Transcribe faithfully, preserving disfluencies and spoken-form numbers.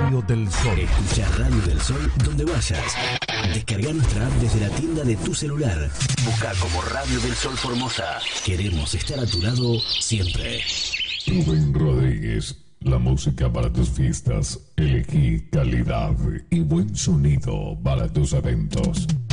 Radio del Sol. Escucha Radio del Sol donde vayas. Descarga nuestra app desde la tienda de tu celular. Busca como Radio del Sol Formosa. Queremos estar a tu lado siempre. Rubén Rodríguez, la música para tus fiestas. Elegí calidad y buen sonido para tus eventos.